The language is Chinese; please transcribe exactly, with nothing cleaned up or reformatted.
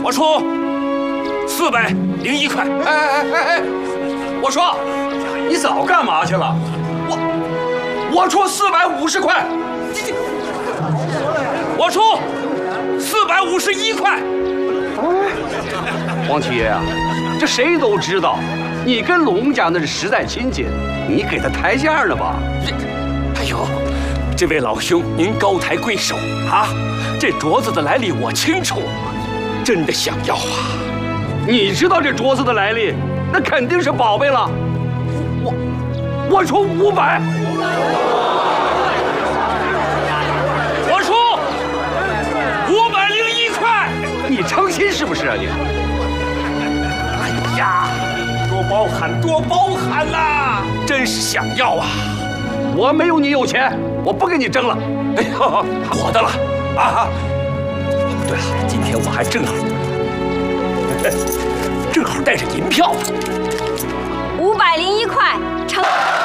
我出四百零一块。 哎哎哎哎，我说，你早干嘛去了？我我出四百五十块。 我出四百五十一块。 王七爷啊，这谁都知道，你跟龙家那是实在亲戚，你给他抬价了吧？ 哎呦，这位老兄，您高抬贵手啊！这镯子的来历我清楚，真的想要啊！ 你知道这镯子的来历，那肯定是宝贝了。我我出五百， 我出五百零一块。 你诚心是不是啊你？ 哎呀，多包涵多包涵啦！真是想要啊！ 我没有你有钱，我不跟你争了。 哎呦，我的了啊！对了，今天我还正好正好带着银票呢。